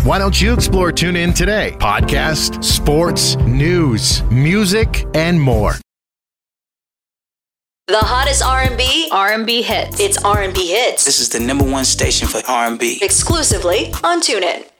Why don't you explore TuneIn today? Podcast, sports, news, music, and more. The hottest R&B hits. It's R&B Hits. This is the #1 station for R&B. Exclusively on TuneIn.